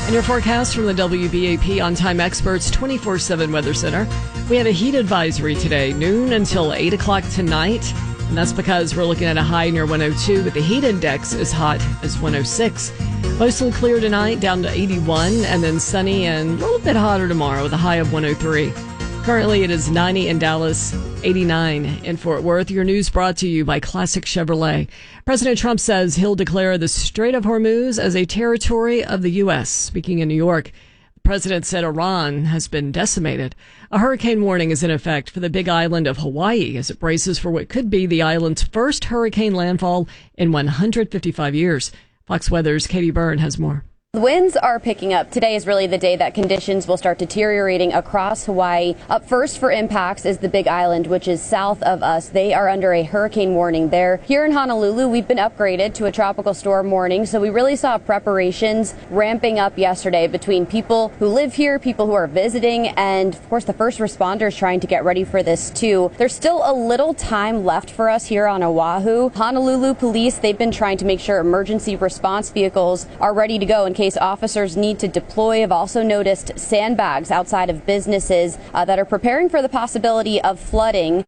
And your forecast from the WBAP On-Time Experts 24/7 Weather Center. We have a heat advisory today, noon until 8 o'clock tonight. And that's because we're looking at a high near 102, but the heat index is hot as 106. Mostly clear tonight, down to 81, and then sunny and a little bit hotter tomorrow with a high of 103. Currently, it is 90 in Dallas, 89 in Fort Worth. Your news brought to you by Classic Chevrolet. President Trump says he'll declare the Strait of Hormuz as a territory of the U.S. Speaking in New York, the president said Iran has been decimated. A hurricane warning is in effect for the big island of Hawaii as it braces for what could be the island's first hurricane landfall in 155 years. Fox Weather's Katie Byrne has more. The winds are picking up. Today is really the day that conditions will start deteriorating across Hawaii. Up first for impacts is the Big Island, which is south of us. They are under a hurricane warning there. Here in Honolulu, we've been upgraded to a tropical storm warning, so we really saw preparations ramping up yesterday between people who live here, people who are visiting, and of course the first responders trying to get ready for this too. There's still a little time left for us here on Oahu. Honolulu police, they've been trying to make sure emergency response vehicles are ready to go in case officers need to deploy. Have also noticed sandbags outside of businesses that are preparing for the possibility of flooding.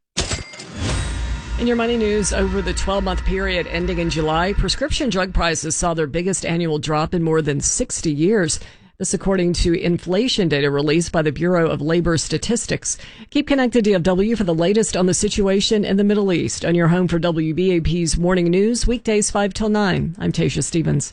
In your money news, over the 12-month period ending in July, prescription drug prices saw their biggest annual drop in more than 60 years. This according to inflation data released by the Bureau of Labor Statistics. Keep connected to DFW for the latest on the situation in the Middle East on your home for WBAP's Morning News, weekdays 5 till 9. I'm Tasha Stevens.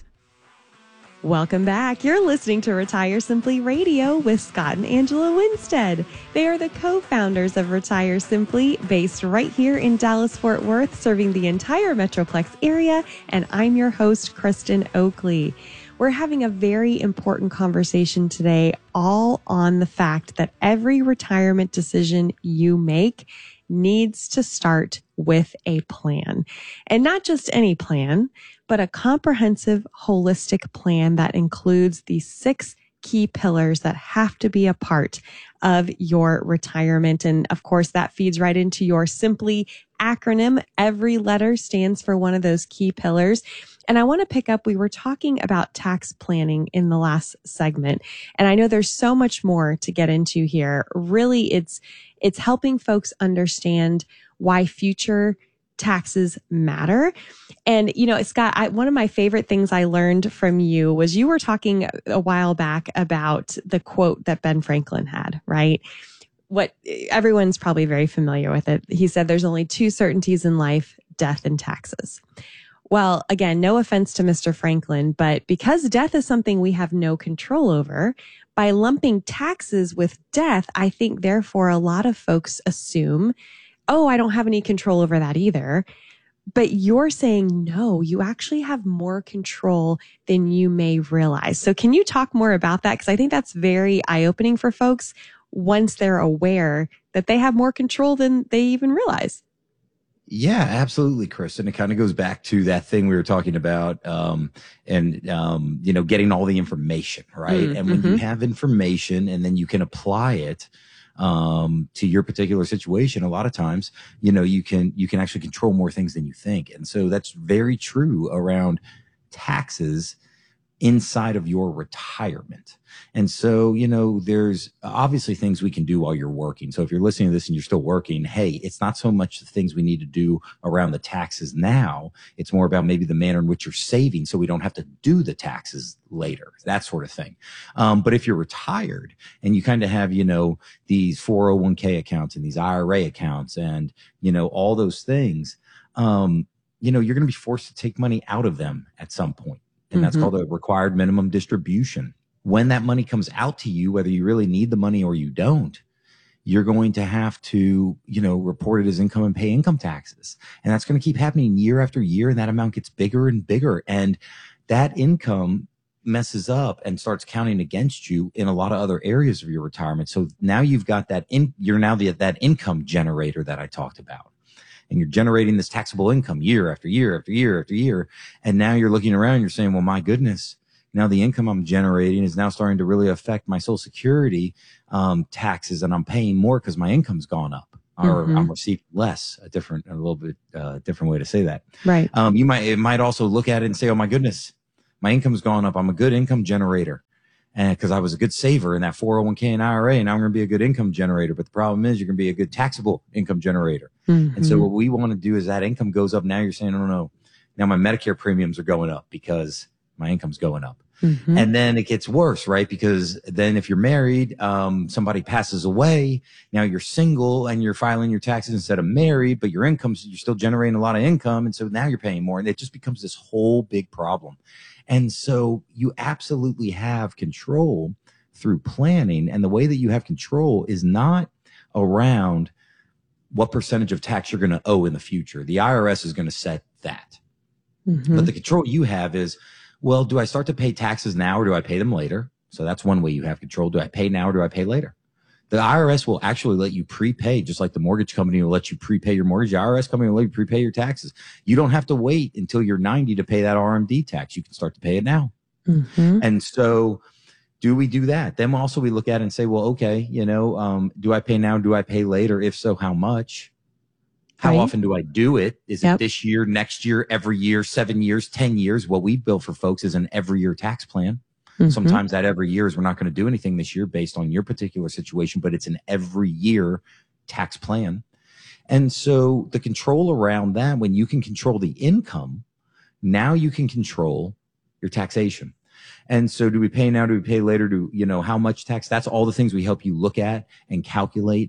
Welcome back. You're listening to Retire Simply Radio with Scott and Angela Winstead. They are the co-founders of Retire Simply, based right here in Dallas-Fort Worth, serving the entire Metroplex area. And I'm your host, Kristen Oakley. We're having a very important conversation today, all on the fact that every retirement decision you make needs to start with a plan. And not just any plan, but a comprehensive, holistic plan that includes the 6 key pillars that have to be a part of your retirement. And of course, that feeds right into your Simply acronym. Every letter stands for one of those key pillars. And I want to pick up, we were talking about tax planning in the last segment. And I know there's so much more to get into here. Really, it's helping folks understand why future taxes matter. And, you know, Scott, one of my favorite things I learned from you was you were talking a while back about the quote that Ben Franklin had, right? What everyone's probably very familiar with it. He said, there's only 2 certainties in life, death and taxes. Well, again, no offense to Mr. Franklin, but because death is something we have no control over, by lumping taxes with death, I think therefore a lot of folks assume, oh, I don't have any control over that either. But you're saying, no, you actually have more control than you may realize. So can you talk more about that? Because I think that's very eye-opening for folks once they're aware that they have more control than they even realize. Yeah, absolutely, Chris. And it kind of goes back to that thing we were talking about, you know, getting all the information, right? Mm-hmm. And when you have information and then you can apply it to your particular situation, a lot of times, you know, you can actually control more things than you think. And so that's very true around taxes inside of your retirement. And so, you know, there's obviously things we can do while you're working. So if you're listening to this and you're still working, hey, it's not so much the things we need to do around the taxes now. It's more about maybe the manner in which you're saving so we don't have to do the taxes later, that sort of thing. But if you're retired and you kind of have, you know, these 401k accounts and these IRA accounts and, you know, all those things, you know, you're going to be forced to take money out of them at some point. And that's called a required minimum distribution. When that money comes out to you, whether you really need the money or you don't, you're going to have to, you know, report it as income and pay income taxes. And that's going to keep happening year after year. And that amount gets bigger and bigger. And that income messes up and starts counting against you in a lot of other areas of your retirement. So now you've got that you're now that income generator that I talked about. And you're generating this taxable income year after year after year after year. And now you're looking around and you're saying, well, my goodness, now the income I'm generating is now starting to really affect my Social Security taxes, and I'm paying more because my income's gone up, or I'm receiving less. A little bit different way to say that. Right. It might also look at it and say, oh my goodness, my income's gone up. I'm a good income generator. And because I was a good saver in that 401k and IRA, and I'm going to be a good income generator. But the problem is you're going to be a good taxable income generator. And so what we want to do is that income goes up. Now you're saying, oh, no, now my Medicare premiums are going up because my income's going up. And then it gets worse, right? Because then if you're married, somebody passes away. Now you're single and you're filing your taxes instead of married, but your income's, you're still generating a lot of income. And so now you're paying more, and it just becomes this whole big problem. And so you absolutely have control through planning. And the way that you have control is not around what percentage of tax you're going to owe in the future. The IRS is going to set that. But the control you have is, well, do I start to pay taxes now or do I pay them later? So that's one way you have control. Do I pay now or do I pay later? The IRS will actually let you prepay, just like the mortgage company will let you prepay your mortgage. The IRS company will let you prepay your taxes. You don't have to wait until you're 90 to pay that RMD tax. You can start to pay it now. And so do we do that? Then also we look at it and say, well, okay, do I pay now? Do I pay later? If so, how much? How often do I do it? Is it this year, next year, every year, 7 years, 10 years? What we build for folks is an every year tax plan. Sometimes that every year is we're not going to do anything this year based on your particular situation, but it's an every year tax plan. And so the control around that, when you can control the income, now you can control your taxation. And so do we pay now? Do we pay later? How much tax? That's all the things we help you look at and calculate.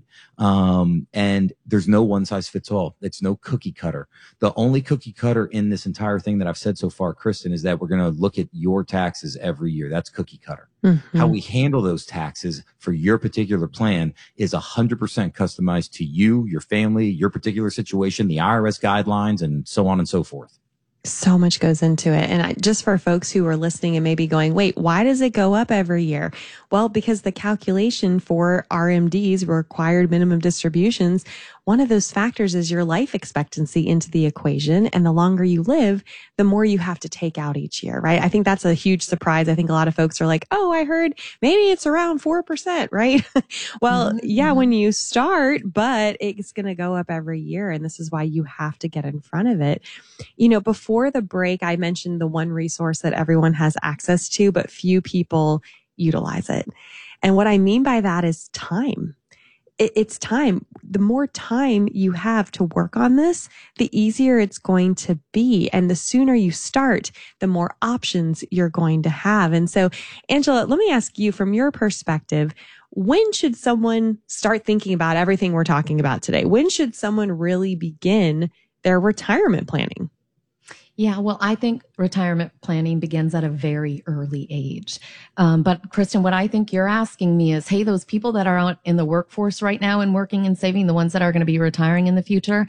And there's no one size fits all. It's no cookie cutter. The only cookie cutter in this entire thing that I've said so far, Kristen, is that we're going to look at your taxes every year. That's cookie cutter. How we handle those taxes for your particular plan is 100% customized to you, your family, your particular situation, the IRS guidelines, and so on and so forth. So much goes into it. And just for folks who are listening and maybe going, wait, why does it go up every year? Well, because the calculation for RMDs, required minimum distributions, one of those factors is your life expectancy into the equation. And the longer you live, the more you have to take out each year, right? I think that's a huge surprise. I think a lot of folks are like, oh, I heard maybe it's around 4%, right? Well, yeah, when you start, but it's going to go up every year. And this is why you have to get in front of it. Before the break, I mentioned the one resource that everyone has access to, but few people utilize it. And what I mean by that is time. It's time. The more time you have to work on this, the easier it's going to be. And the sooner you start, the more options you're going to have. And so, Angela, let me ask you from your perspective, when should someone start thinking about everything we're talking about today? When should someone really begin their retirement planning? Yeah, well, I think retirement planning begins at a very early age. But Kristen, what I think you're asking me is, hey, those people that are out in the workforce right now and working and saving, the ones that are going to be retiring in the future,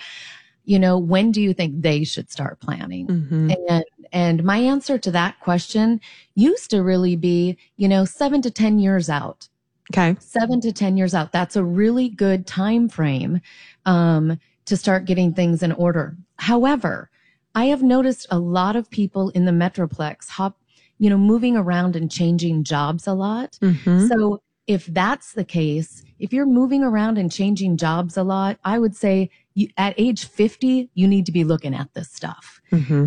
when do you think they should start planning? And my answer to that question used to really be, 7 to 10 years out. Okay. 7 to 10 years out. That's a really good time frame to start getting things in order. However, I have noticed a lot of people in the Metroplex moving around and changing jobs a lot. So if that's the case, if you're moving around and changing jobs a lot, I would say at age 50, you need to be looking at this stuff.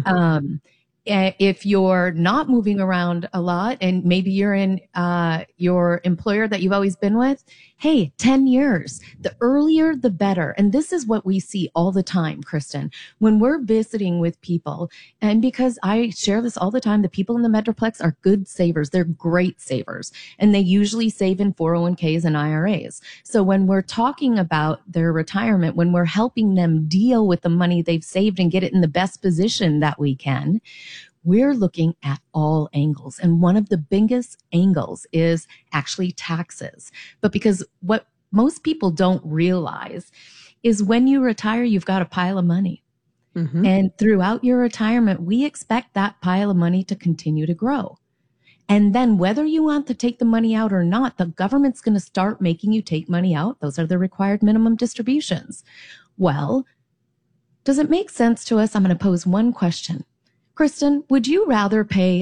If you're not moving around a lot and maybe you're in your employer that you've always been with, hey, 10 years, the earlier, the better. And this is what we see all the time, Kristen, when we're visiting with people. And because I share this all the time, the people in the Metroplex are good savers. They're great savers. And they usually save in 401ks and IRAs. So when we're talking about their retirement, when we're helping them deal with the money they've saved and get it in the best position that we can, we're looking at all angles. And one of the biggest angles is actually taxes. But because what most people don't realize is when you retire, you've got a pile of money. And throughout your retirement, we expect that pile of money to continue to grow. And then whether you want to take the money out or not, the government's going to start making you take money out. Those are the required minimum distributions. Well, does it make sense to us? I'm going to pose one question. Kristen, would you rather pay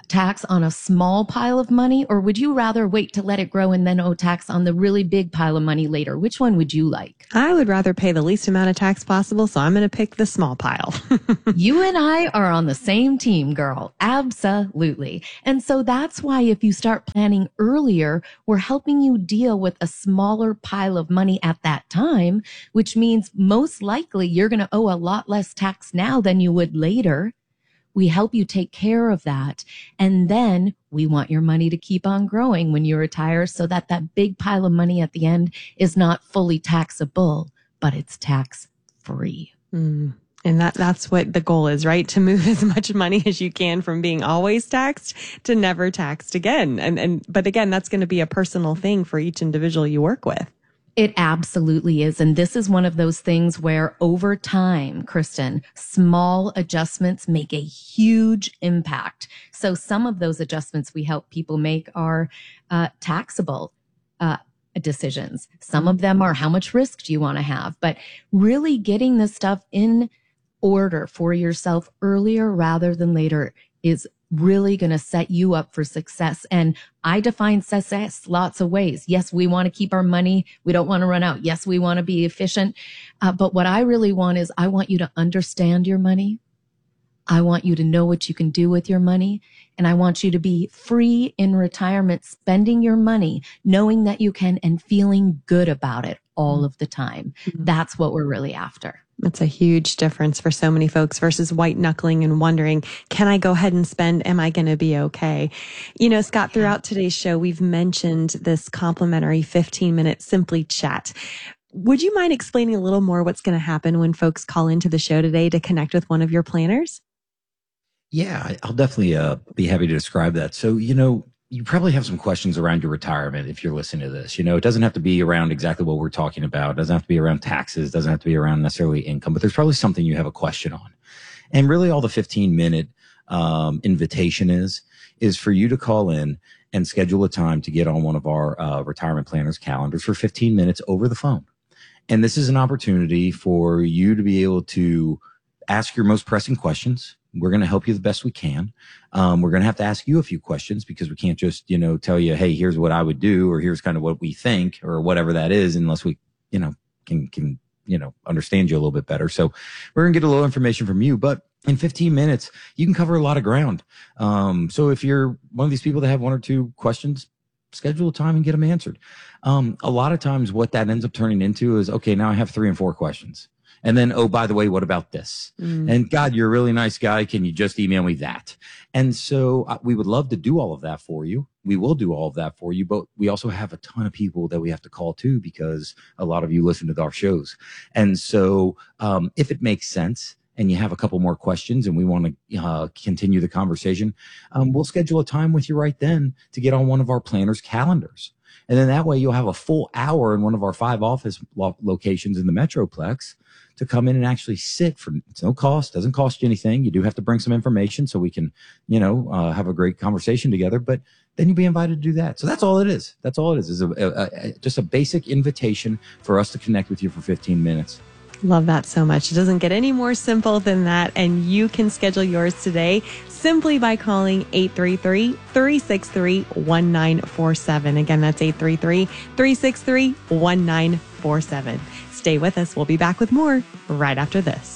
tax on a small pile of money, or would you rather wait to let it grow and then owe tax on the really big pile of money later? Which one would you like? I would rather pay the least amount of tax possible, so I'm going to pick the small pile. You and I are on the same team, girl. Absolutely. And so that's why if you start planning earlier, we're helping you deal with a smaller pile of money at that time, which means most likely you're going to owe a lot less tax now than you would later. We help you take care of that. And then we want your money to keep on growing when you retire so that that big pile of money at the end is not fully taxable, but it's tax free. And that's what the goal is, right? To move as much money as you can from being always taxed to never taxed again. But again, that's going to be a personal thing for each individual you work with. It absolutely is. And this is one of those things where over time, Kristen, small adjustments make a huge impact. So some of those adjustments we help people make are taxable decisions. Some of them are how much risk do you want to have? But really getting this stuff in order for yourself earlier rather than later is really going to set you up for success. And I define success lots of ways. Yes, we want to keep our money. We don't want to run out. Yes, we want to be efficient. But what I really want is I want you to understand your money. I want you to know what you can do with your money. And I want you to be free in retirement, spending your money, knowing that you can and feeling good about it all of the time. That's what we're really after. That's a huge difference for so many folks versus white knuckling and wondering, can I go ahead and spend? Am I going to be okay? You know, Scott, throughout today's show, we've mentioned this complimentary 15-minute Simply Chat. Would you mind explaining a little more what's going to happen when folks call into the show today to connect with one of your planners? Yeah, I'll definitely be happy to describe that. So, you know, you probably have some questions around your retirement if you're listening to this. You know, it doesn't have to be around exactly what we're talking about. It doesn't have to be around taxes. It doesn't have to be around necessarily income, but there's probably something you have a question on. And really all the 15-minute invitation is for you to call in and schedule a time to get on one of our retirement planners' calendars for 15 minutes over the phone. And this is an opportunity for you to be able to ask your most pressing questions. We're going to help you the best we can. We're going to have to ask you a few questions because we can't just, you know, tell you, hey, here's what I would do, or here's kind of what we think, or whatever that is, unless we, you know, can, you know, understand you a little bit better. So we're going to get a little information from you, but in 15 minutes, you can cover a lot of ground. So if you're one of these people that have one or two questions, schedule a time and get them answered. A lot of times what that ends up turning into is, okay, now I have 3 and 4 questions. And then, oh, by the way, what about this? And God, you're a really nice guy. Can you just email me that? And so we would love to do all of that for you. We will do all of that for you, but we also have a ton of people that we have to call too, because a lot of you listen to our shows. And so if it makes sense and you have a couple more questions and we want to continue the conversation, we'll schedule a time with you right then to get on one of our planners' calendars. And then that way you'll have a full hour in one of our 5 office locations in the Metroplex to come in and actually sit for, it's no cost, doesn't cost you anything. You do have to bring some information so we can, you know, have a great conversation together, but then you'll be invited to do that. So that's all it is. That's all it is just a basic invitation for us to connect with you for 15 minutes. Love that so much. It doesn't get any more simple than that. And you can schedule yours today simply by calling 833-363-1947. Again, that's 833-363-1947. Stay with us. We'll be back with more right after this.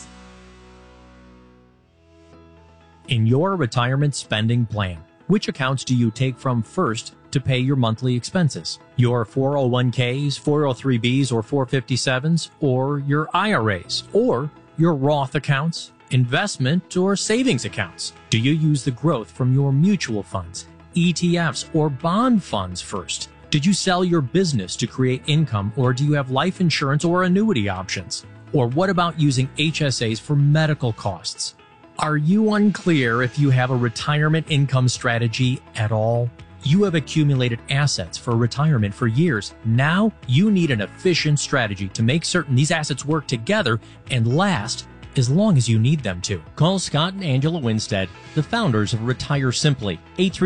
In your retirement spending plan, which accounts do you take from first to pay your monthly expenses? Your 401ks, 403bs, or 457s, or your IRAs, or your Roth accounts, investment or savings accounts? Do you use the growth from your mutual funds, ETFs, or bond funds first? Did you sell your business to create income, or do you have life insurance or annuity options? Or what about using HSAs for medical costs? Are you unclear if you have a retirement income strategy at all? You have accumulated assets for retirement for years. Now you need an efficient strategy to make certain these assets work together and last as long as you need them to. Call Scott and Angela Winstead, the founders of Retire Simply,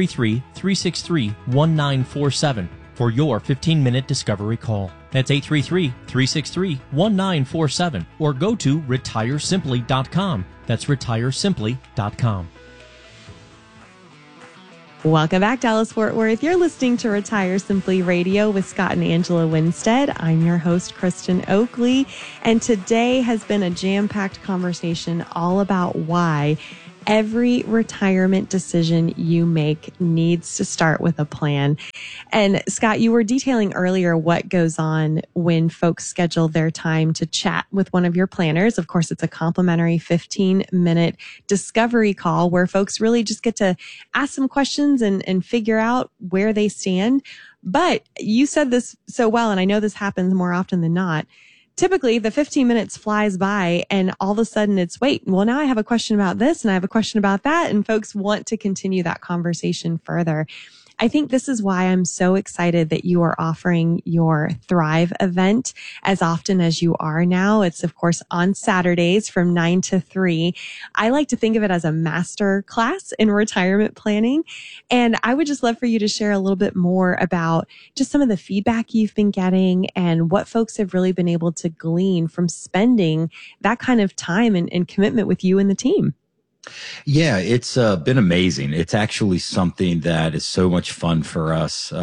833-363-1947 for your 15-minute discovery call. That's 833-363-1947 or go to retiresimply.com. That's retiresimply.com. Welcome back, Dallas Fort Worth. You're listening to Retire Simply Radio with Scott and Angela Winstead. I'm your host, Kristen Oakley, and today has been a jam-packed conversation all about why every retirement decision you make needs to start with a plan. And Scott, you were detailing earlier what goes on when folks schedule their time to chat with one of your planners. Of course, it's a complimentary 15-minute discovery call where folks really just get to ask some questions and figure out where they stand. But you said this so well, and I know this happens more often than not. Typically, the 15 minutes flies by and all of a sudden it's, wait, well, now I have a question about this and I have a question about that. And folks want to continue that conversation further. I think this is why I'm so excited that you are offering your Thrive event as often as you are now. It's, of course, on Saturdays from 9 to 3. I like to think of it as a master class in retirement planning. And I would just love for you to share a little bit more about just some of the feedback you've been getting and what folks have really been able to glean from spending that kind of time and commitment with you and the team. Yeah, it's been amazing. It's actually something that is so much fun for us,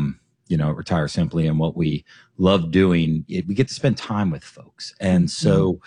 Retire Simply, and what we love doing. We get to spend time with folks. And so,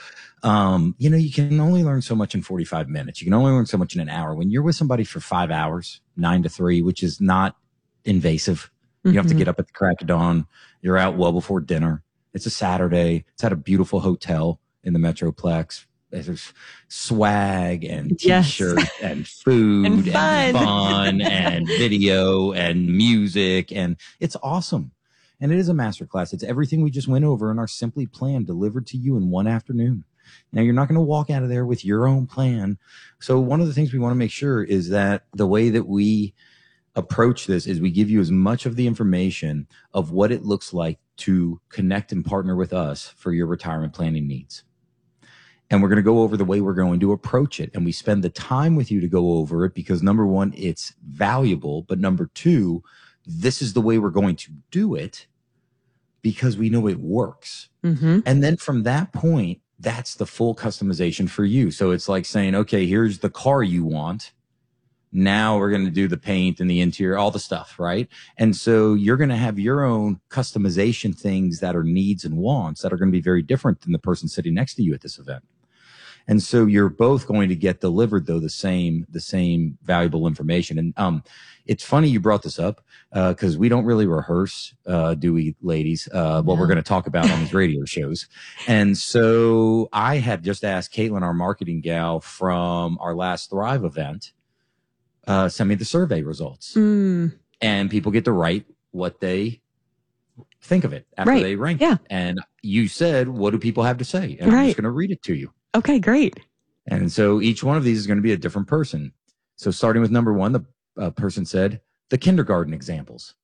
you can only learn so much in 45 minutes. You can only learn so much in an hour. When you're with somebody for 5 hours, 9 to 3, which is not invasive, you have to get up at the crack of dawn. You're out well before dinner. It's a Saturday. It's at a beautiful hotel in the Metroplex. There's swag and t-shirts and food and fun and video and music, and it's awesome. And it is a masterclass. It's everything we just went over in our Simply plan delivered to you in one afternoon. Now, you're not going to walk out of there with your own plan. So one of the things we want to make sure is that the way that we approach this is we give you as much of the information of what it looks like to connect and partner with us for your retirement planning needs. And we're going to go over the way we're going to approach it. And we spend the time with you to go over it because, number one, it's valuable. But number two, this is the way we're going to do it because we know it works. And then from that point, that's the full customization for you. So it's like saying, okay, here's the car you want. Now we're going to do the paint and the interior, all the stuff, right? And so you're going to have your own customization things that are needs and wants that are going to be very different than the person sitting next to you at this event. And so you're both going to get delivered, though, the same valuable information. And it's funny you brought this up because we don't really rehearse, do we, ladies, what we're going to talk about on these radio shows. And so I had just asked Caitlin, our marketing gal from our last Thrive event, send me the survey results. And people get to write what they think of it after they rank it. And you said, what do people have to say? And I'm just going to read it to you. Okay, great. And so each one of these is going to be a different person. So starting with number one, the person said the kindergarten examples.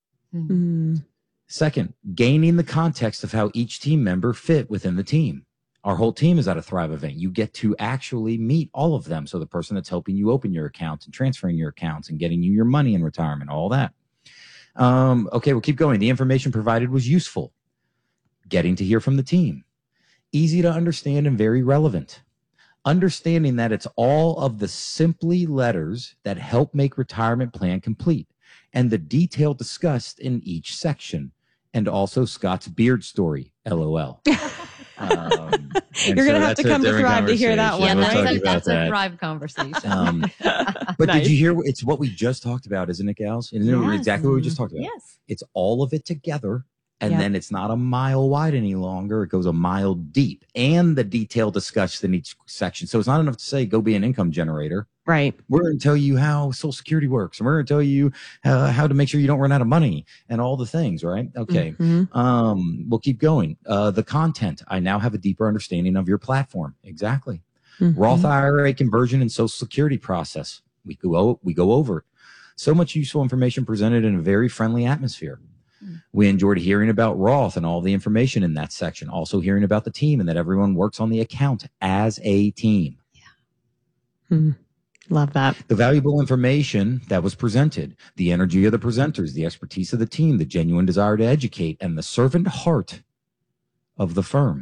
Second, gaining the context of how each team member fit within the team. Our whole team is at a Thrive event. You get to actually meet all of them. So the person that's helping you open your accounts and transferring your accounts and getting you your money in retirement, all that. Okay, we'll keep going. The information provided was useful. Getting to hear from the team. Easy to understand and very relevant. Understanding that it's all of the Simply letters that help make retirement plan complete and the detail discussed in each section. And also Scott's beard story, LOL. You're going to have to come to Thrive to hear that one. That's a Thrive conversation. But did you hear? It's what we just talked about, isn't it, gals? Isn't it exactly what we just talked about? Yes. It's all of it together. And then it's not a mile wide any longer. It goes a mile deep and the detail discussed in each section. So it's not enough to say, go be an income generator. Right. We're going to tell you how Social Security works. And we're going to tell you how to make sure you don't run out of money and all the things, right? Okay. We'll keep going. The content. I now have a deeper understanding of your platform. Exactly. Roth IRA conversion and Social Security process. We go over it. So much useful information presented in a very friendly atmosphere. We enjoyed hearing about Roth and all the information in that section. Also hearing about the team and that everyone works on the account as a team. Love that. The valuable information that was presented, the energy of the presenters, the expertise of the team, the genuine desire to educate, and the servant heart of the firm.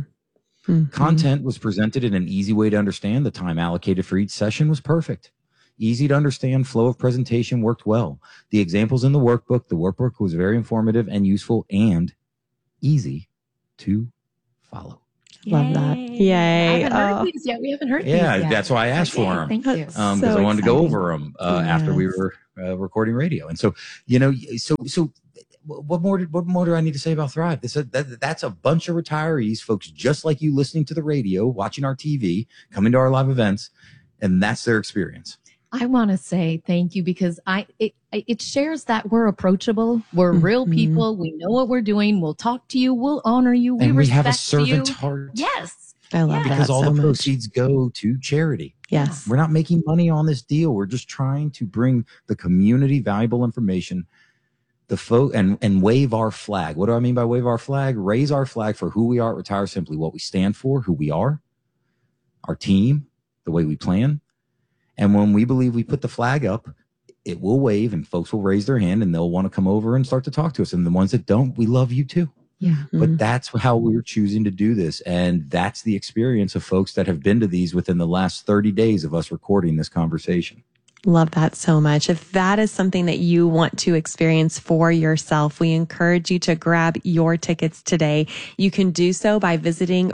Content was presented in an easy way to understand. The time allocated for each session was perfect. easy to understand flow of presentation worked well. The examples in the workbook was very informative and useful and easy to follow. Love that. Yay. I haven't heard these yet. We haven't heard these yet. Yeah, that's why I asked for them. Thank you. Because I wanted to go over them after we were recording radio. And so, so what more do I need to say about Thrive? That's a bunch of retirees, folks just like you, listening to the radio, watching our TV, coming to our live events, and that's their experience. I want to say thank you because it shares that we're approachable. We're real people. We know what we're doing. We'll talk to you. We'll honor you. And we have a respect servant you. heart. Yes. I love that because all so the much. proceeds go to charity. Yes. We're not making money on this deal. We're just trying to bring the community valuable information, and wave our flag. What do I mean by wave our flag? Raise our flag for who we are at Retire Simply, what we stand for, who we are, our team, the way we plan. And when we believe we put the flag up, it will wave and folks will raise their hand and they'll want to come over and start to talk to us. And the ones that don't, we love you too. Yeah. But that's how we're choosing to do this. And that's the experience of folks that have been to these within the last 30 days of us recording this conversation. Love that so much. If that is something that you want to experience for yourself, we encourage you to grab your tickets today. You can do so by visiting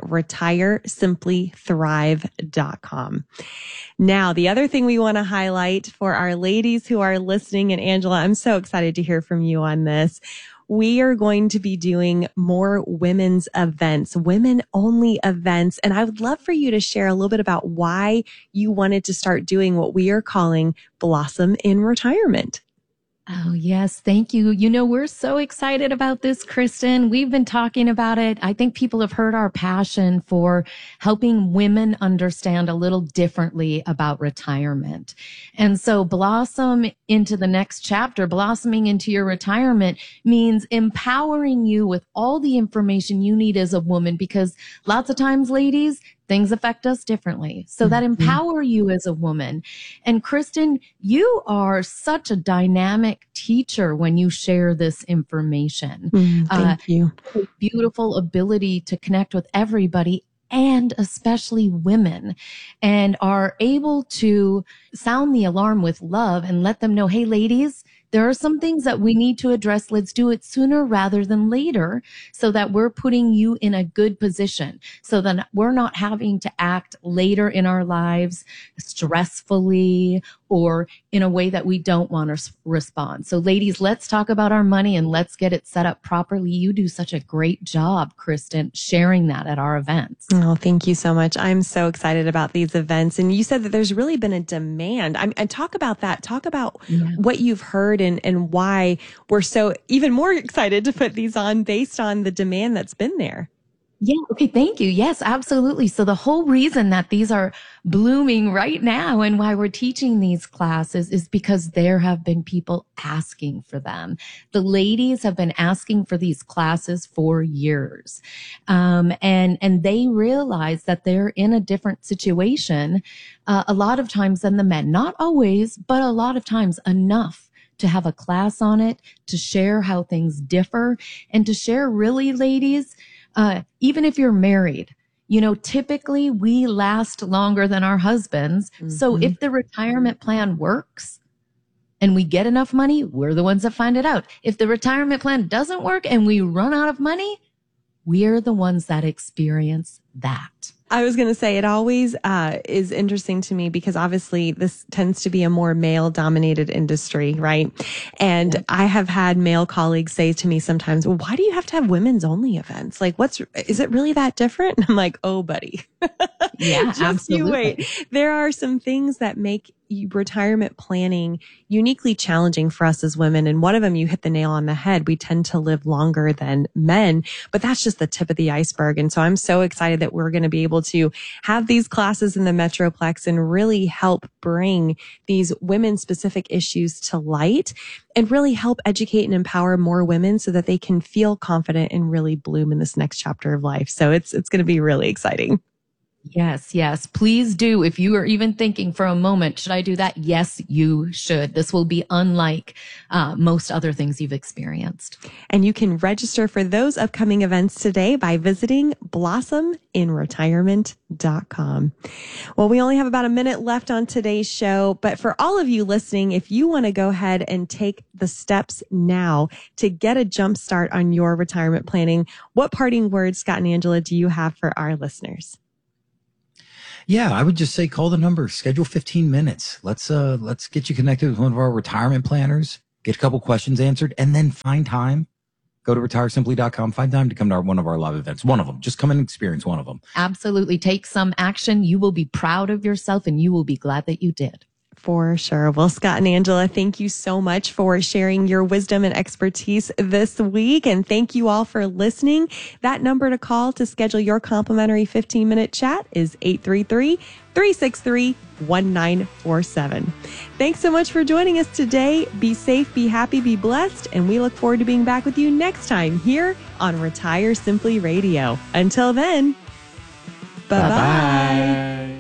retiresimplythrive.com. Now, the other thing we want to highlight for our ladies who are listening, and Angela, I'm so excited to hear from you on this. We are going to be doing more women's events, women only events. And I would love for you to share a little bit about why you wanted to start doing what we are calling Blossom in Retirement. Oh, yes. Thank you. You know, we're so excited about this, Kristen. We've been talking about it. I think people have heard our passion for helping women understand a little differently about retirement. And so blossom into the next chapter, blossoming into your retirement means empowering you with all the information you need as a woman, because lots of times, ladies, things affect us differently. So that empower you as a woman. And Kristen, you are such a dynamic teacher when you share this information. Thank you. Beautiful ability to connect with everybody, and especially women, and are able to sound the alarm with love and let them know, hey, ladies, there are some things that we need to address. Let's do it sooner rather than later, so that we're putting you in a good position, so that we're not having to act later in our lives stressfully or in a way that we don't want to respond. So ladies, let's talk about our money and let's get it set up properly. You do such a great job, Kristen, sharing that at our events. Oh, thank you so much. I'm so excited about these events. And you said that there's really been a demand. And talk about that. Talk about what you've heard and why we're so even more excited to put these on based on the demand that's been there. Yeah. Okay. Thank you. Yes, absolutely. So the whole reason that these are blooming right now and why we're teaching these classes is because there have been people asking for them. The ladies have been asking for these classes for years. And they realize that they're in a different situation, a lot of times than the men, not always, but a lot of times enough to have a class on it, to share how things differ, and to share really, ladies, even if you're married, you know, typically we last longer than our husbands. So if the retirement plan works and we get enough money, we're the ones that find it out. If the retirement plan doesn't work and we run out of money, we're the ones that experience that. I was going to say it always is interesting to me because obviously this tends to be a more male dominated industry, right? And I have had male colleagues say to me sometimes, well, why do you have to have women's only events? Like, is it really that different? And I'm like, oh, buddy. Yeah, Just absolutely. you wait. There are some things that make retirement planning uniquely challenging for us as women. And one of them, you hit the nail on the head. We tend to live longer than men, but that's just the tip of the iceberg. And so I'm so excited that we're going to be able to have these classes in the Metroplex and really help bring these women specific issues to light and really help educate and empower more women so that they can feel confident and really bloom in this next chapter of life. So it's going to be really exciting. Yes. Please do. If you are even thinking for a moment, should I do that? Yes, you should. This will be unlike most other things you've experienced. And you can register for those upcoming events today by visiting blossominretirement.com. Well, we only have about a minute left on today's show, but for all of you listening, if you want to go ahead and take the steps now to get a jump start on your retirement planning, what parting words, Scott and Angela, do you have for our listeners? Yeah, I would just say call the number, schedule 15 minutes. Let's get you connected with one of our retirement planners, get a couple questions answered, and then find time. Go to retiresimply.com, find time to come to one of our live events. One of them. Just come and experience one of them. Absolutely. Take some action. You will be proud of yourself and you will be glad that you did. For sure. Well, Scott and Angela, thank you so much for sharing your wisdom and expertise this week. And thank you all for listening. That number to call to schedule your complimentary 15-minute chat is 833-363-1947. Thanks so much for joining us today. Be safe, be happy, be blessed. And we look forward to being back with you next time here on Retire Simply Radio. Until then, bye-bye.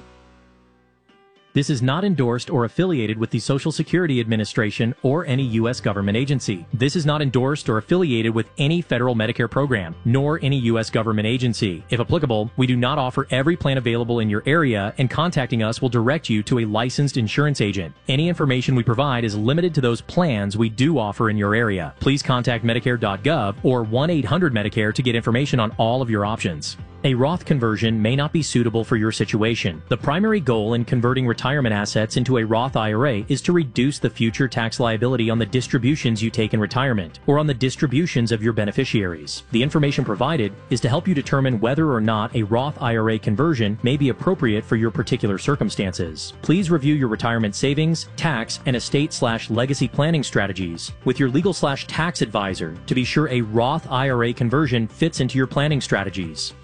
This is not endorsed or affiliated with the Social Security Administration or any U.S. government agency. This is not endorsed or affiliated with any federal Medicare program, nor any U.S. government agency. If applicable, we do not offer every plan available in your area, and contacting us will direct you to a licensed insurance agent. Any information we provide is limited to those plans we do offer in your area. Please contact Medicare.gov or 1-800-MEDICARE to get information on all of your options. A Roth conversion may not be suitable for your situation. The primary goal in converting retirement assets into a Roth IRA is to reduce the future tax liability on the distributions you take in retirement or on the distributions of your beneficiaries. The information provided is to help you determine whether or not a Roth IRA conversion may be appropriate for your particular circumstances. Please review your retirement savings, tax, and estate/legacy planning strategies with your legal/tax advisor to be sure a Roth IRA conversion fits into your planning strategies.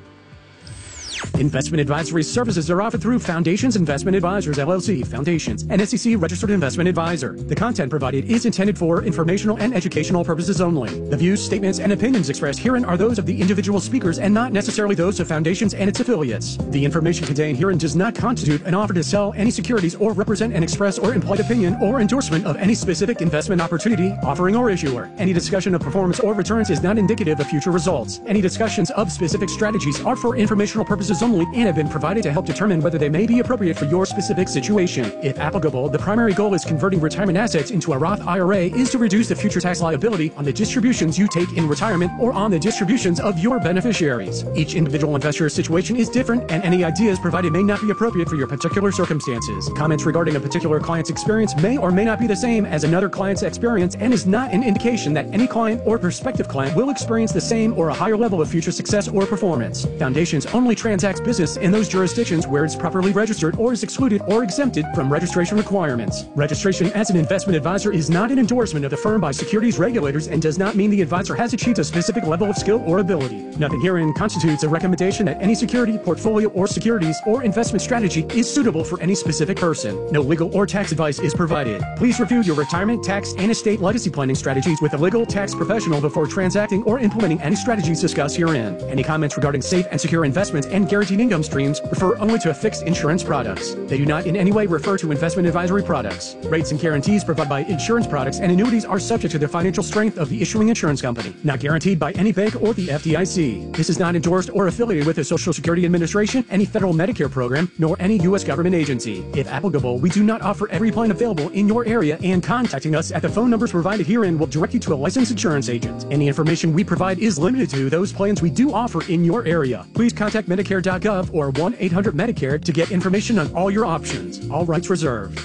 Investment advisory services are offered through Foundations Investment Advisors, LLC, Foundations, an SEC registered investment advisor. The content provided is intended for informational and educational purposes only. The views, statements, and opinions expressed herein are those of the individual speakers and not necessarily those of Foundations and its affiliates. The information contained herein does not constitute an offer to sell any securities or represent an express or implied opinion or endorsement of any specific investment opportunity, offering, or issuer. Any discussion of performance or returns is not indicative of future results. Any discussions of specific strategies are for informational purposes only and have been provided to help determine whether they may be appropriate for your specific situation. If applicable, the primary goal is converting retirement assets into a Roth IRA is to reduce the future tax liability on the distributions you take in retirement or on the distributions of your beneficiaries. Each individual investor's situation is different, and any ideas provided may not be appropriate for your particular circumstances. Comments regarding a particular client's experience may or may not be the same as another client's experience and is not an indication that any client or prospective client will experience the same or a higher level of future success or performance. Foundations only transacts business in those jurisdictions where it's properly registered or is excluded or exempted from registration requirements. Registration as an investment advisor is not an endorsement of the firm by securities regulators and does not mean the advisor has achieved a specific level of skill or ability. Nothing herein constitutes a recommendation that any security, portfolio, or securities or investment strategy is suitable for any specific person. No legal or tax advice is provided. Please review your retirement, tax, and estate legacy planning strategies with a legal tax professional before transacting or implementing any strategies discussed herein. Any comments regarding safe and secure investments and guaranteed income streams refer only to fixed insurance products. They do not in any way refer to investment advisory products. Rates and guarantees provided by insurance products and annuities are subject to the financial strength of the issuing insurance company, not guaranteed by any bank or the FDIC. This is not endorsed or affiliated with the Social Security Administration, any federal Medicare program, nor any U.S. government agency. If applicable, we do not offer every plan available in your area, and contacting us at the phone numbers provided herein will direct you to a licensed insurance agent. Any information we provide is limited to those plans we do offer in your area. Please contact Medicare.gov or 1-800-MEDICARE to get information on all your options. All rights reserved.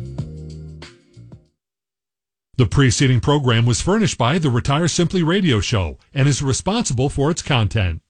The preceding program was furnished by the Retire Simply Radio Show and is responsible for its content.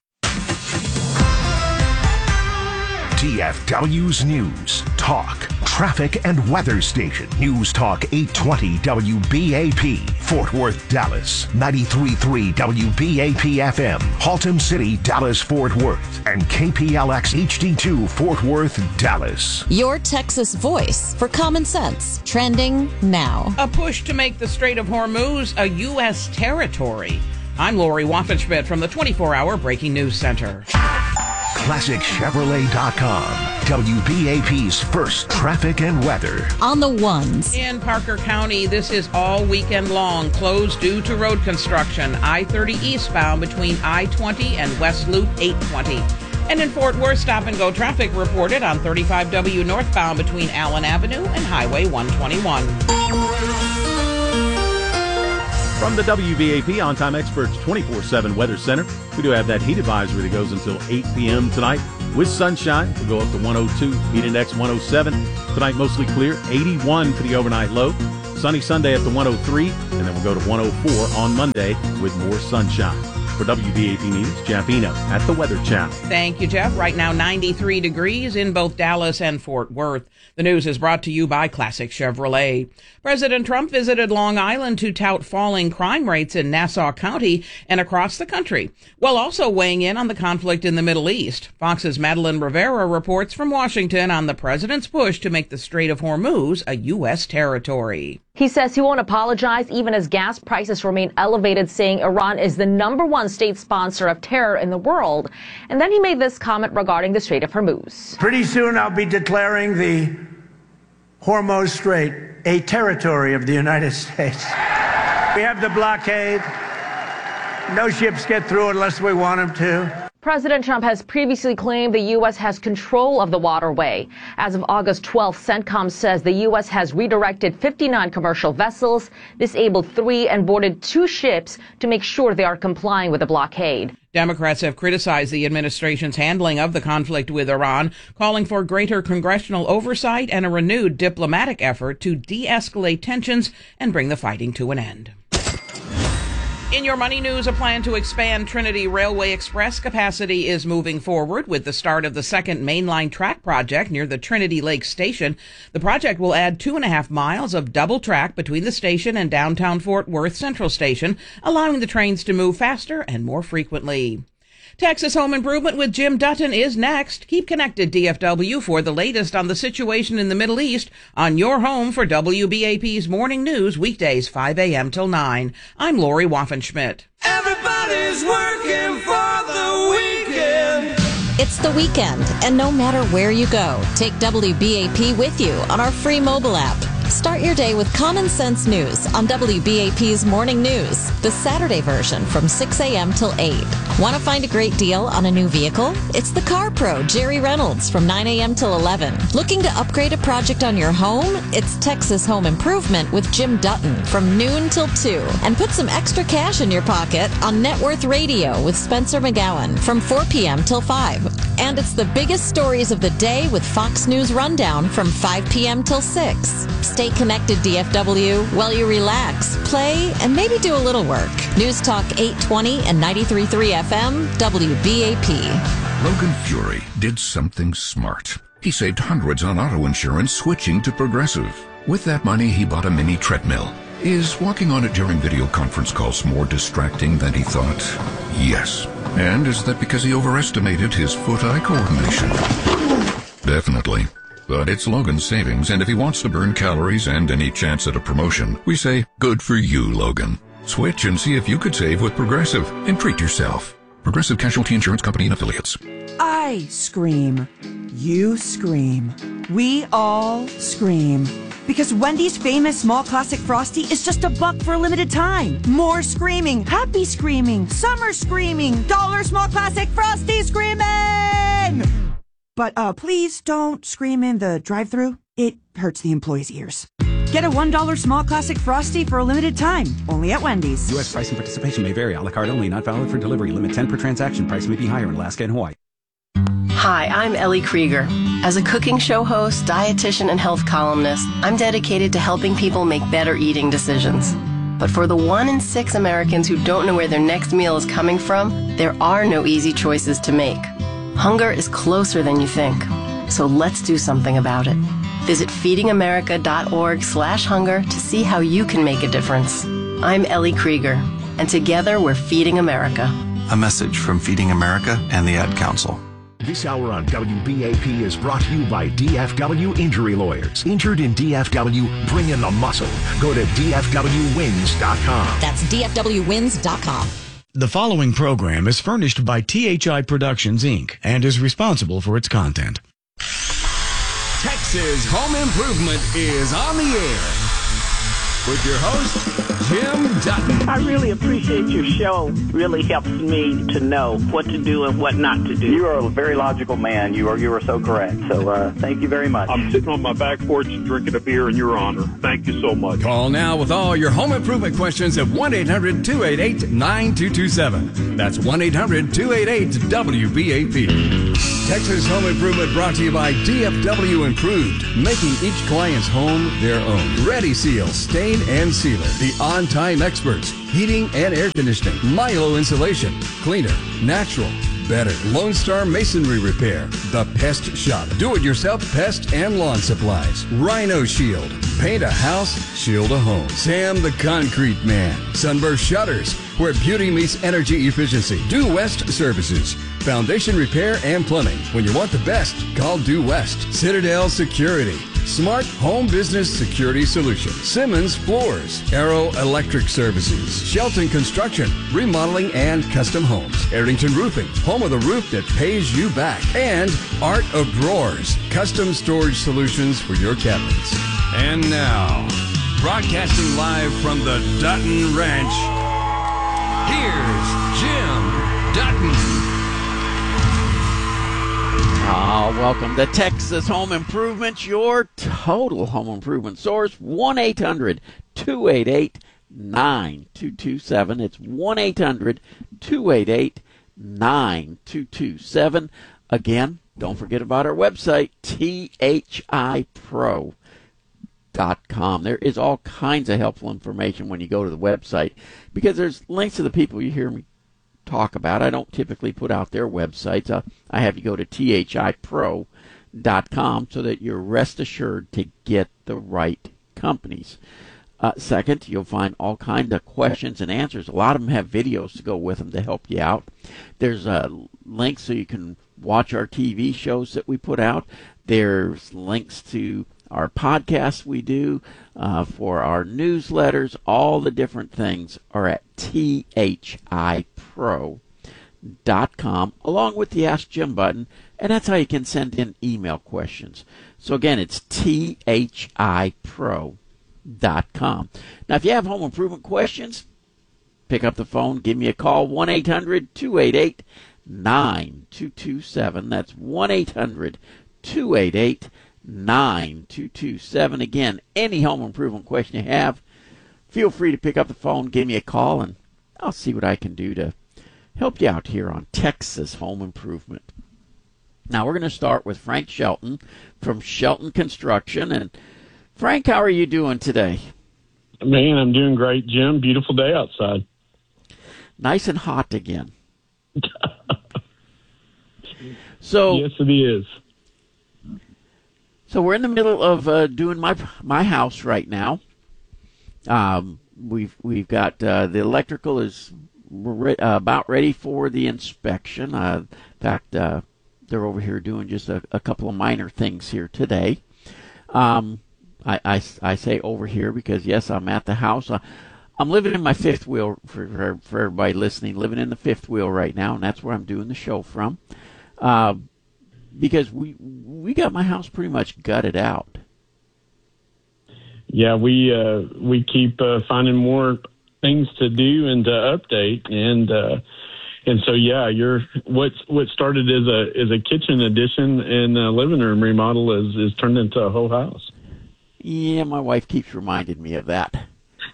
DFW's News, Talk, Traffic, and Weather Station. News Talk 820 WBAP, Fort Worth, Dallas. 93.3 WBAP FM, Haltom City, Dallas, Fort Worth. And KPLX HD2, Fort Worth, Dallas. Your Texas voice for common sense. Trending now. A push to make the Strait of Hormuz a U.S. territory. I'm Lori Waffenschmidt from the 24-Hour Breaking News Center. ClassicChevrolet.com. WBAP's first traffic and weather. On the ones. In Parker County, this is all weekend long, closed due to road construction. I-30 eastbound between I-20 and West Loop 820. And in Fort Worth, stop-and-go traffic reported on 35W northbound between Allen Avenue and Highway 121. From the WBAP On-Time Experts 24/7 Weather Center, we do have that heat advisory that goes until 8 p.m. tonight with sunshine. We'll go up to 102, heat index 107. Tonight, mostly clear, 81 for the overnight low. Sunny Sunday up to 103, and then we'll go to 104 on Monday with more sunshine. For WBAP News, Jeff Eno at the Weather Channel. Thank you, Jeff. Right now, 93 degrees in both Dallas and Fort Worth. The news is brought to you by Classic Chevrolet. President Trump visited Long Island to tout falling crime rates in Nassau County and across the country, while also weighing in on the conflict in the Middle East. Fox's Madeline Rivera reports from Washington on the president's push to make the Strait of Hormuz a U.S. territory. He says he won't apologize even as gas prices remain elevated, saying Iran is the #1 state sponsor of terror in the world. And then he made this comment regarding the Strait of Hormuz. Pretty soon I'll be declaring the Hormuz Strait a territory of the United States. We have the blockade. No ships get through unless we want them to. President Trump has previously claimed the U.S. has control of the waterway. As of August 12th, CENTCOM says the U.S. has redirected 59 commercial vessels, disabled 3, and boarded 2 ships to make sure they are complying with the blockade. Democrats have criticized the administration's handling of the conflict with Iran, calling for greater congressional oversight and a renewed diplomatic effort to de-escalate tensions and bring the fighting to an end. In your money news, a plan to expand Trinity Railway Express capacity is moving forward with the start of the second mainline track project near the Trinity Lake Station. The project will add 2.5 miles of double track between the station and downtown Fort Worth Central Station, allowing the trains to move faster and more frequently. Texas Home Improvement with Jim Dutton is next. Keep connected, DFW, for the latest on the situation in the Middle East on your home for WBAP's Morning News, weekdays 5 a.m. till 9. I'm Lori Waffenschmidt. Everybody's working for the weekend. It's the weekend, and no matter where you go, take WBAP with you on our free mobile app. Start your day with common sense news on WBAP's Morning News, the Saturday version from 6 a.m. till 8. Want to find a great deal on a new vehicle? It's the Car Pro, Jerry Reynolds, from 9 a.m. till 11. Looking to upgrade a project on your home? It's Texas Home Improvement with Jim Dutton from noon till 2. And put some extra cash in your pocket on Net Worth Radio with Spencer McGowan from 4 p.m. till 5. And it's the biggest stories of the day with Fox News Rundown from 5 p.m. till 6. Stay connected, DFW, while you relax, play, and maybe do a little work. News Talk 820 and 93.3 FM, WBAP. Logan Fury did something smart. He saved hundreds on auto insurance switching to Progressive. With that money, he bought a mini treadmill. Is walking on it during video conference calls more distracting than he thought? Yes. And is that because he overestimated his foot-eye coordination? Definitely. But it's Logan's savings, and if he wants to burn calories and any chance at a promotion, we say, good for you, Logan. Switch and see if you could save with Progressive and treat yourself. Progressive Casualty Insurance Company and Affiliates. I scream. You scream. We all scream. Because Wendy's famous small classic Frosty is just $1 for a limited time. More screaming, happy screaming, summer screaming, dollar small classic Frosty screaming! But please don't scream in the drive-thru. It hurts the employees' ears. Get a $1 small classic Frosty for a limited time, only at Wendy's. U.S. price and participation may vary. A la carte only, not valid for delivery. Limit 10 per transaction. Price may be higher in Alaska and Hawaii. Hi, I'm Ellie Krieger. As a cooking show host, dietitian, and health columnist, I'm dedicated to helping people make better eating decisions. But for the 1 in 6 Americans who don't know where their next meal is coming from, there are no easy choices to make. Hunger is closer than you think. So let's do something about it. Visit feedingamerica.org/hunger to see how you can make a difference. I'm Ellie Krieger, and together we're Feeding America. A message from Feeding America and the Ad Council. This hour on WBAP is brought to you by DFW Injury Lawyers. Injured in DFW, bring in the muscle. Go to DFWwins.com. That's DFWwins.com. The following program is furnished by THI Productions, Inc. and is responsible for its content. Texas Home Improvement is on the air with your host, Jim Dutton. I really appreciate your show. Really helps me to know what to do and what not to do. You are a very logical man. You are so correct. So thank you very much. I'm sitting on my back porch drinking a beer in your honor. Thank you so much. Call now with all your home improvement questions at 1-800-288-9227. That's 1-800-288-WBAP. Texas Home Improvement brought to you by DFW Improved, making each client's home their own. Ready Seal, Stain and Sealer, the on-time experts, heating and air conditioning, Milo Insulation, cleaner, natural, better. Lone Star Masonry Repair, The Pest Shop, do-it-yourself pest and lawn supplies. Rhino Shield, paint a house, shield a home. Sam the Concrete Man, Sunburst Shutters, where beauty meets energy efficiency. Due West Services, foundation repair and plumbing. When you want the best, call Due West. Citadel Security, smart home business security solution. Simmons Floors, Arrow Electric Services, Shelton Construction, remodeling and custom homes. Arrington Roofing, home with a roof that pays you back. And Art of Drawers, custom storage solutions for your cabinets. And now, broadcasting live from the Dutton Ranch, here's Jim Dutton. Welcome to Texas Home Improvement, your total home improvement source. 1-800-288-9227. It's 1-800-288-9227. Again, don't forget about our website, thipro.com. There is all kinds of helpful information when you go to the website, because there's links to the people you hear me talk about. I don't typically put out their websites. I have you go to thipro.com so that you're rest assured to get the right companies. Second, you'll find all kinds of questions and answers. A lot of them have videos to go with them to help you out. There's links so you can watch our TV shows that we put out. There's links to our podcasts we do, for our newsletters. All the different things are at thipro.com, along with the Ask Jim button, and that's how you can send in email questions. So again, it's thipro.com. Now, if you have home improvement questions, pick up the phone, give me a call, 1-800-288-9227. That's 1-800-288-9227. Again, any home improvement question you have, feel free to pick up the phone, give me a call, and I'll see what I can do to help you out here on Texas Home Improvement. Now, we're going to start with Frank Shelton from Shelton Construction. And Frank, how are you doing today? Man, I'm doing great, Jim. Beautiful day outside. Nice and hot again. So yes, it is. So we're in the middle of doing my house right now. We've got the electrical is about ready for the inspection. In fact, they're over here doing just a couple of minor things here today. I say over here because yes, I'm at the house. I'm living in my fifth wheel for everybody listening. Living in the fifth wheel right now, and that's where I'm doing the show from. Because we got my house pretty much gutted out. Yeah, we keep finding more things to do and to update, and so yeah, what started as a kitchen addition and a living room remodel is turned into a whole house. Yeah, my wife keeps reminding me of that.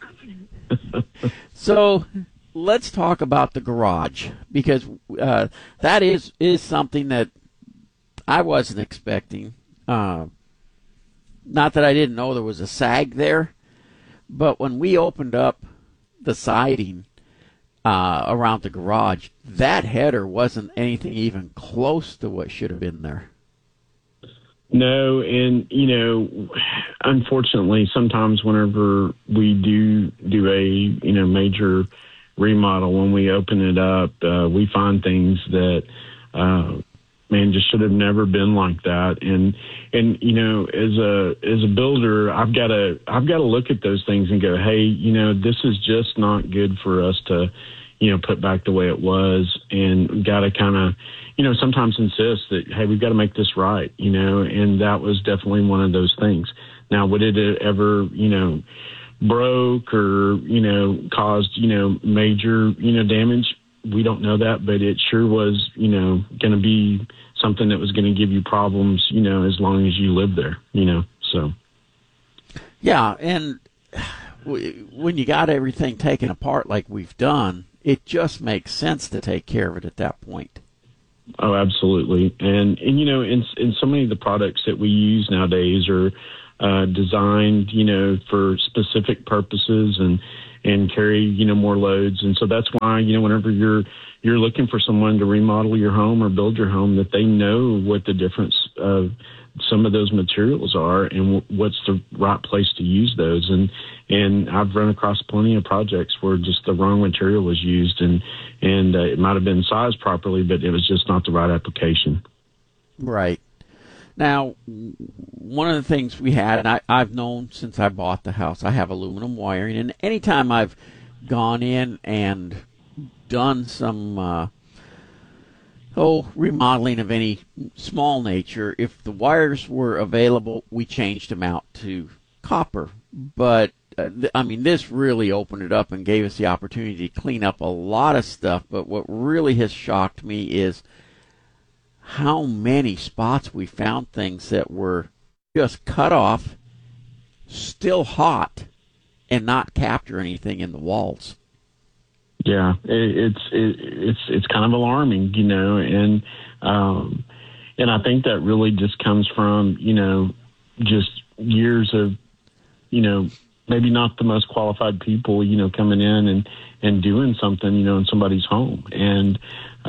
So let's talk about the garage, because that is something that I wasn't expecting. Not that I didn't know there was a sag there, but when we opened up the siding around the garage, that header wasn't anything even close to what should have been there. No, and unfortunately, sometimes whenever we do a major remodel, when we open it up, we find things that just should have never been like that. And as a builder, I've got to look at those things and go, hey, this is just not good for us to put back the way it was, and got to kind of, sometimes insist that, hey, we've got to make this right, and that was definitely one of those things. Now, would it ever, broke or, caused, major, damage? We don't know that, but it sure was, going to be something that was going to give you problems, as long as you lived there, so. Yeah, and when you got everything taken apart like we've done, it just makes sense to take care of it at that point. Oh, absolutely. And in so many of the products that we use nowadays are designed, for specific purposes and carry, more loads. And so that's why, whenever you're looking for someone to remodel your home or build your home, that they know what the difference of some of those materials are and what's the right place to use those. And I've run across plenty of projects where just the wrong material was used and it might have been sized properly, but it was just not the right application. Right. Now, one of the things we had, and I've known since I bought the house, I have aluminum wiring, and anytime I've gone in and done some remodeling of any small nature, if the wires were available, we changed them out to copper. But, this really opened it up and gave us the opportunity to clean up a lot of stuff. But what really has shocked me is how many spots we found things that were just cut off, still hot, and not capture anything in the walls. Yeah, it's kind of alarming, and I think that really just comes from, just years of, maybe not the most qualified people, coming in and doing something, in somebody's home. And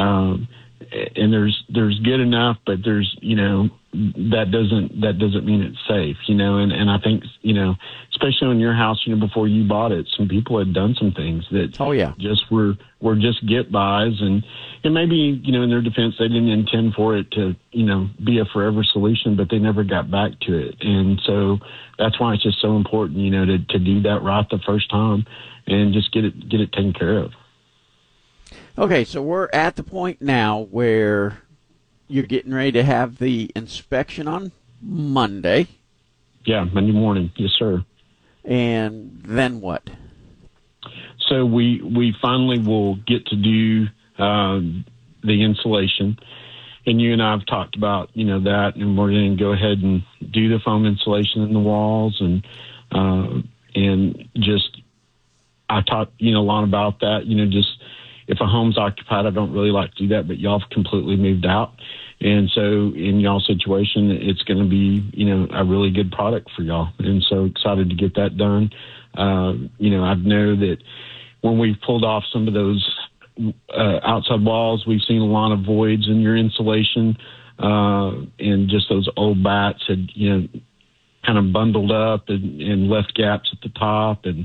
there's good enough, but there's, that doesn't mean it's safe, and I think, especially on your house, before you bought it, some people had done some things that just were just get-bys, and maybe, in their defense, they didn't intend for it to, be a forever solution, but they never got back to it. And so that's why it's just so important, to do that right the first time and just get it taken care of. Okay, so we're at the point now where you're getting ready to have the inspection on Monday. Yeah, Monday morning. Yes, sir. And then what? So we finally will get to do the insulation. And you and I have talked about, that, and we're going to go ahead and do the foam insulation in the walls. And just, I talked, a lot about that, just, if a home's occupied, I don't really like to do that, but y'all have completely moved out. And so in y'all's situation, it's going to be, a really good product for y'all. And so excited to get that done. I know that when we've pulled off some of those outside walls, we've seen a lot of voids in your insulation, and just those old bats had, kind of bundled up and left gaps at the top and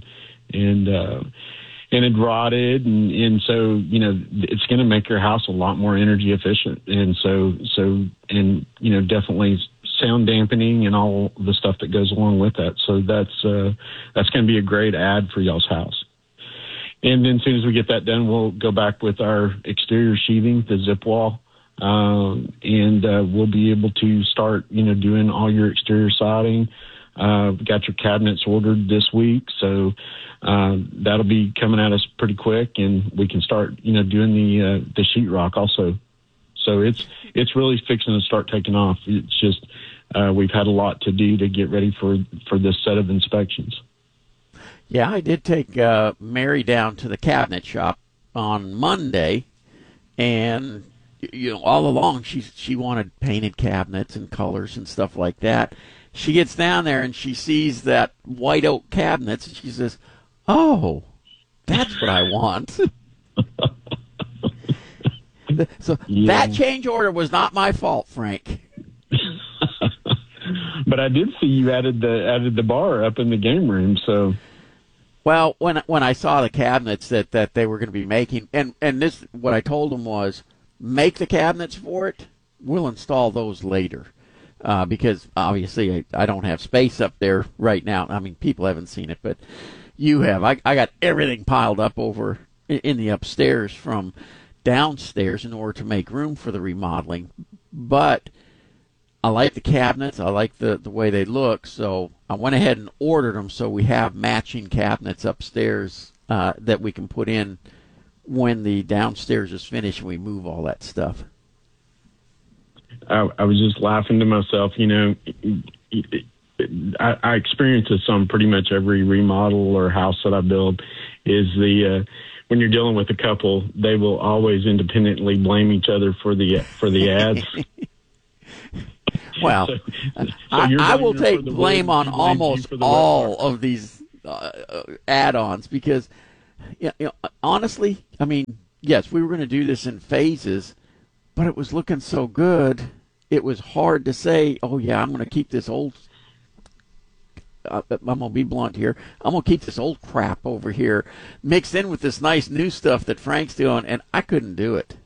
it rotted, and so it's going to make your house a lot more energy efficient, and so definitely sound dampening and all the stuff that goes along with that. So that's going to be a great add for y'all's house. And then as soon as we get that done, we'll go back with our exterior sheathing, the zip wall, and we'll be able to start doing all your exterior siding. Got your cabinets ordered this week, so that'll be coming at us pretty quick, and we can start, doing the sheetrock also. So it's really fixing to start taking off. It's just we've had a lot to do to get ready for this set of inspections. Yeah, I did take Mary down to the cabinet shop on Monday, and all along she wanted painted cabinets and colors and stuff like that. She gets down there and she sees that white oak cabinets, and she says, "Oh, that's what I want." So that change order was not my fault, Frank. But I did see you added the bar up in the game room. So, well, when I saw the cabinets that they were going to be making, and this, what I told them was, make the cabinets for it. We'll install those later. Because obviously I don't have space up there right now. I mean, people haven't seen it, but you have. I got everything piled up over in the upstairs from downstairs in order to make room for the remodeling. But I like the cabinets. I like the way they look. So I went ahead and ordered them so we have matching cabinets upstairs that we can put in when the downstairs is finished and we move all that stuff. I was just laughing to myself. I experience this on pretty much every remodel or house that I build, is when you're dealing with a couple, they will always independently blame each other for the ads. Well, I will take blame on almost all of these add-ons because, honestly, I mean, yes, we were going to do this in phases, but it was looking so good, it was hard to say, oh, yeah, I'm going to keep this old I'm going to be blunt here. I'm going to keep this old crap over here mixed in with this nice new stuff that Frank's doing, and I couldn't do it.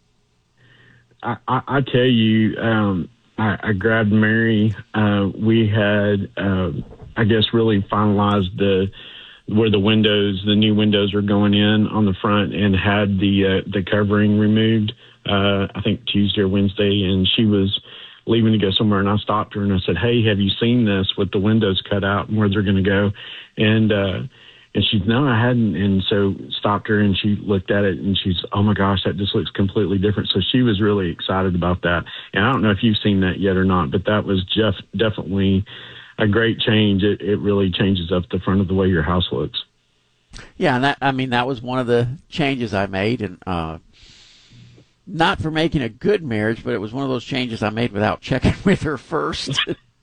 I tell you, I grabbed Mary. We had, I guess, really finalized where the new windows are going in on the front, and had the covering removed, I think Tuesday or Wednesday, and she was leaving to go somewhere, and I stopped her and I said, "Hey, have you seen this with the windows cut out and where they're going to go?" And she's, "No, I hadn't." And so stopped her, and she looked at it, and she's, "Oh my gosh, that just looks completely different." So she was really excited about that. And I don't know if you've seen that yet or not, but that was just definitely a great change. It really changes up the front of the way your house looks. Yeah, and that was one of the changes I made, and not for making a good marriage, but it was one of those changes I made without checking with her first.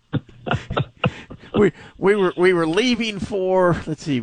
we were leaving for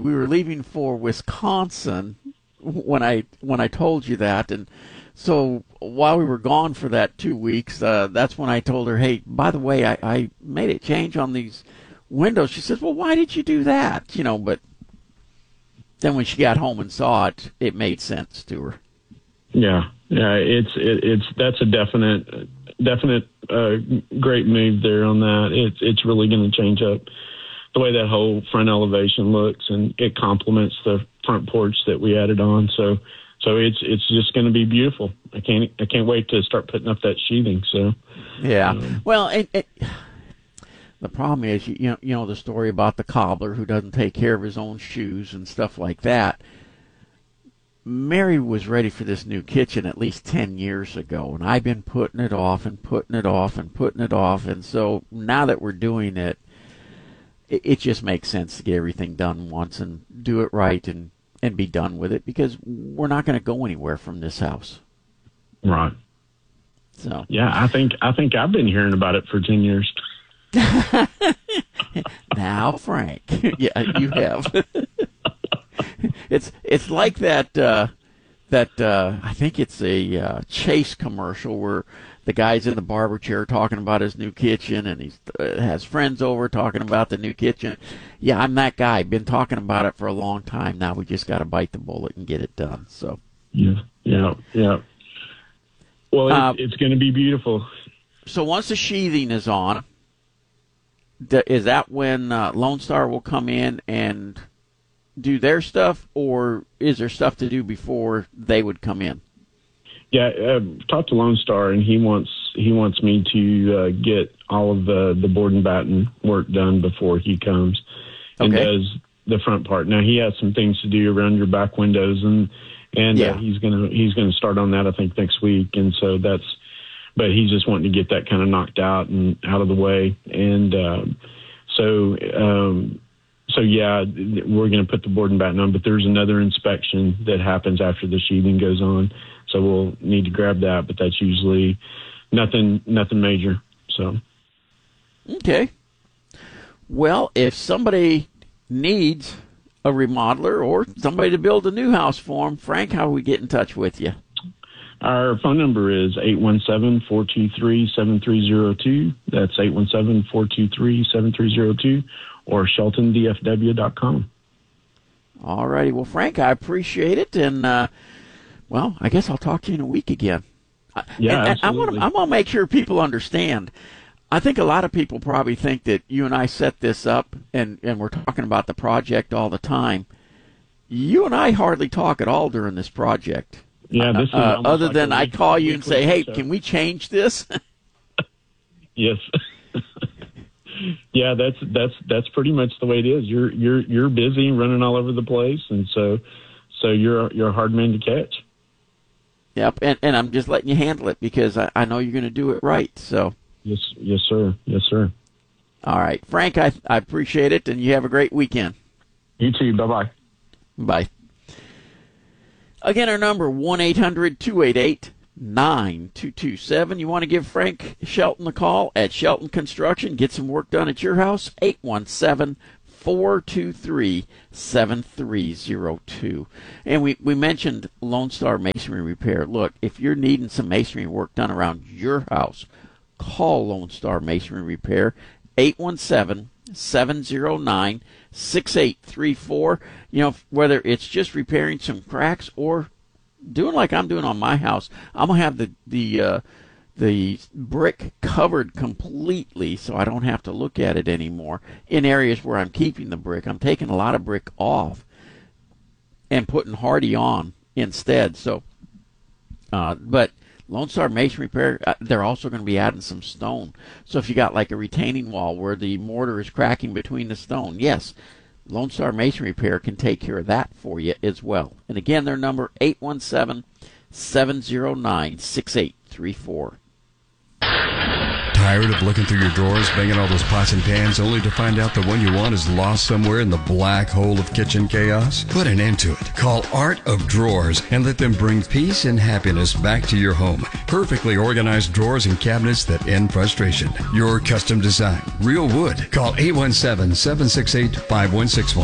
Wisconsin when I told you that, and so while we were gone for that 2 weeks, that's when I told her, "Hey, by the way, I made a change on these windows." She says, "Well, why did you do that?" But then when she got home and saw it, it made sense to her. Yeah, that's a definite great move there on that. It's really going to change up the way that whole front elevation looks, and it complements the front porch that we added on. So it's just going to be beautiful. I can't wait to start putting up that sheathing. So yeah, well, the problem is you know the story about the cobbler who doesn't take care of his own shoes and stuff like that. Mary was ready for this new kitchen at least 10 years ago, and I've been putting it off and putting it off and putting it off, and so now that we're doing it, it just makes sense to get everything done once and do it right and be done with it, because we're not going to go anywhere from this house. Right. So yeah, I think I've been hearing about it for 10 years. Now, Frank, yeah, you have. It's like that I think it's a Chase commercial where the guy's in the barber chair talking about his new kitchen, and he has friends over talking about the new kitchen. Yeah, I'm that guy. Been talking about it for a long time now. We just got to bite the bullet and get it done. So yeah. Well, it's going to be beautiful. So once the sheathing is on, is that when Lone Star will come in and do their stuff, or is there stuff to do before they would come in? Yeah, talked to Lone Star, and he wants me to get all of the board and batten work done before he comes and does the front part. Now he has some things to do around your back windows, and he's gonna start on that I think next week, and so but he's just wanting to get that kind of knocked out and out of the way, and So yeah, we're going to put the board and batten on, but there's another inspection that happens after the sheathing goes on, so we'll need to grab that. But that's usually nothing major. So okay. Well, if somebody needs a remodeler or somebody to build a new house for them, Frank, how do we get in touch with you? Our phone number is 817-423-7302. That's 817-423-7302. Or SheltonDFW.com. All righty. Well, Frank, I appreciate it. And, I guess I'll talk to you in a week again. Yeah, and I'm going to make sure people understand. I think a lot of people probably think that you and I set this up and we're talking about the project all the time. You and I hardly talk at all during this project. Yeah, this is other than I call you and say, "Hey, can we change this?" Yes. Yeah, that's pretty much the way it is. You're busy and running all over the place, and so you're a hard man to catch. Yep, and I'm just letting you handle it because I know you're going to do it right. So yes, sir. Yes, sir. All right, Frank, I appreciate it, and you have a great weekend. You too. Bye-bye. Bye. Again, our number, 1-800-288-9227. You want to give Frank Shelton a call at Shelton Construction, get some work done at your house, 817-423-7302. And we mentioned Lone Star Masonry Repair. Look, if you're needing some masonry work done around your house, call Lone Star Masonry Repair, 817-709-6834. You know, whether it's just repairing some cracks or doing like I'm doing on my house, I'm going to have the brick covered completely so I don't have to look at it anymore. In areas where I'm keeping the brick, I'm taking a lot of brick off and putting hardy on instead. So, but Lone Star Masonry Repair, they're also going to be adding some stone. So if you got like a retaining wall where the mortar is cracking between the stone, yes, Lone Star Masonry Repair can take care of that for you as well. And again, their number, 817-709-6834. Tired of looking through your drawers, banging all those pots and pans, only to find out the one you want is lost somewhere in the black hole of kitchen chaos? Put an end to it. Call Art of Drawers and let them bring peace and happiness back to your home. Perfectly organized drawers and cabinets that end frustration. Your custom design. Real wood. Call 817-768-5161.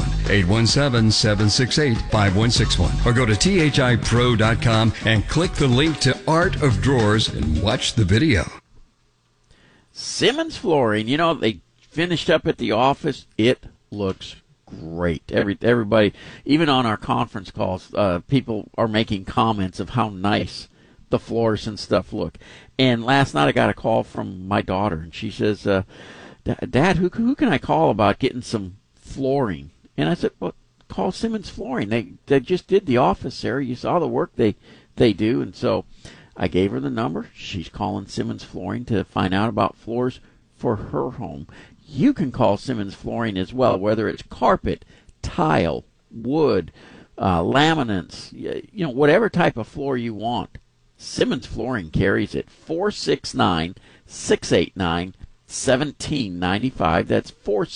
817-768-5161. Or go to thipro.com and click the link to Art of Drawers and watch the video. Simmons Flooring, you know, they finished up at the office. It looks great. Everybody, even on our conference calls, people are making comments of how nice the floors and stuff look. And last night I got a call from my daughter, and she says, Dad, who can I call about getting some flooring? And I said, well, call Simmons Flooring. They just did the office, Sarah. You saw the work they do. And so I gave her the number. She's calling Simmons Flooring to find out about floors for her home. You can call Simmons Flooring as well, whether it's carpet, tile, wood, laminates, you know, whatever type of floor you want. Simmons Flooring carries it. 469-689-1795. That's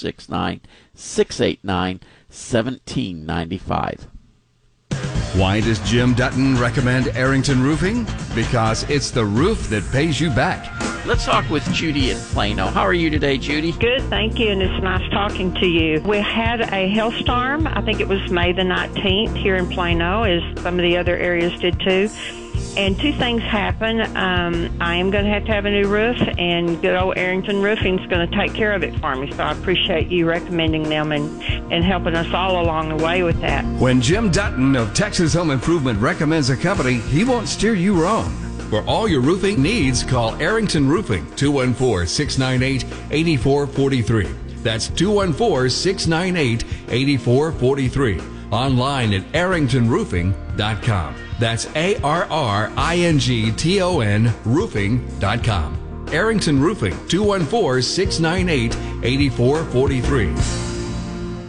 469-689-1795. Why does Jim Dutton recommend Arrington Roofing? Because it's the roof that pays you back. Let's talk with Judy in Plano. How are you today, Judy? Good, thank you, and it's nice talking to you. We had a hailstorm. I think it was May the 19th here in Plano, as some of the other areas did too. And two things happened. I am going to have a new roof, and good old Arrington Roofing is going to take care of it for me. So I appreciate you recommending them and helping us all along the way with that. When Jim Dutton of Texas Home Improvement recommends a company, he won't steer you wrong. For all your roofing needs, call Arrington Roofing, 214-698-8443. That's 214-698-8443. Online at arringtonroofing.com. That's ARRINGTON roofing.com. Arrington Roofing, 214-698-8443.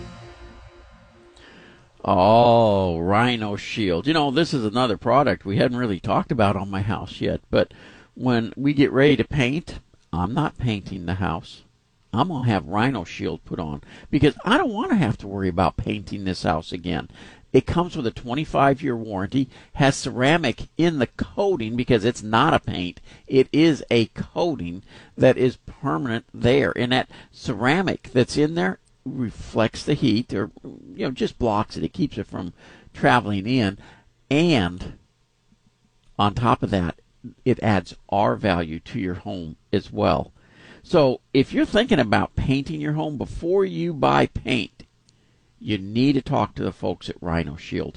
Oh, Rhino Shield. You know, this is another product we hadn't really talked about on my house yet, but when we get ready to paint, I'm not painting the house. I'm going to have Rhino Shield put on because I don't want to have to worry about painting this house again. It comes with a 25-year warranty, has ceramic in the coating because it's not a paint. It is a coating that is permanent there. And that ceramic that's in there reflects the heat or, you know, just blocks it. It keeps it from traveling in. And on top of that, it adds R value to your home as well. So if you're thinking about painting your home before you buy paint, you need to talk to the folks at Rhino Shield.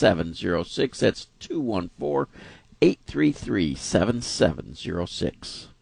214-833-7706. That's 214-833-7706.